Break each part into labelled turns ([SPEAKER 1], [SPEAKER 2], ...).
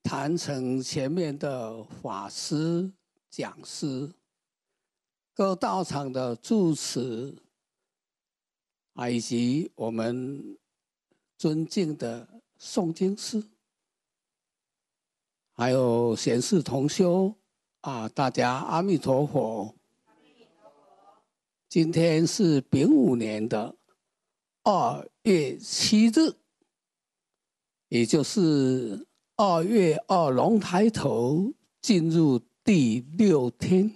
[SPEAKER 1] 坛城前面的法师、讲师，各道场的住持以及我们尊敬的诵经师，还有贤士同修大家阿弥陀佛。今天是丙午年的2月7日，也就是2月2龙抬头进入第6天。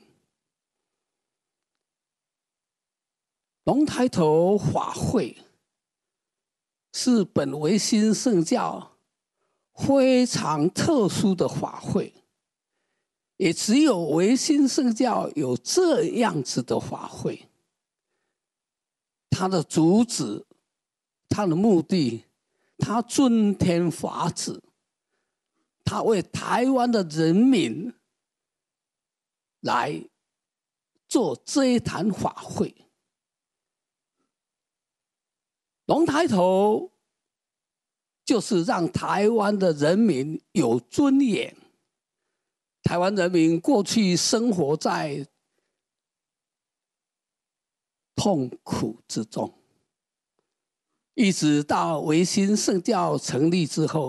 [SPEAKER 1] 龙抬头法会是本维新圣教非常特殊的法会，也只有维新圣教有这样子的法会。它的主旨，它的目的，它遵天法旨，它为台湾的人民来做这一坛法会。龙抬头就是让台湾的人民有尊严。台湾人民过去生活在痛苦之中，一直到维新圣教成立之后，